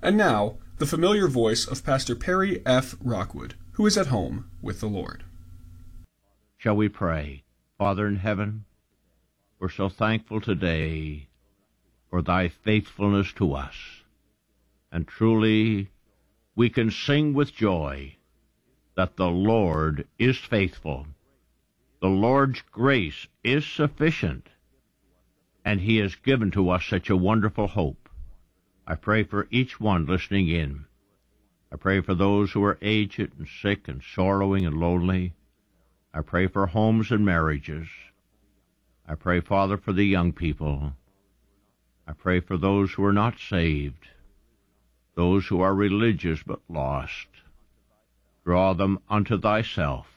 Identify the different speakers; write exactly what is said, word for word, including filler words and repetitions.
Speaker 1: And now, the familiar voice of Pastor Perry F. Rockwood, who is at home with the Lord.
Speaker 2: Shall we pray? Father in heaven, we're so thankful today for thy faithfulness to us. And truly, we can sing with joy that the Lord is faithful. The Lord's grace is sufficient, and he has given to us such a wonderful hope. I pray for each one listening in. I pray for those who are aged and sick and sorrowing and lonely. I pray for homes and marriages. I pray, Father, for the young people. I pray for those who are not saved, those who are religious but lost. Draw them unto thyself.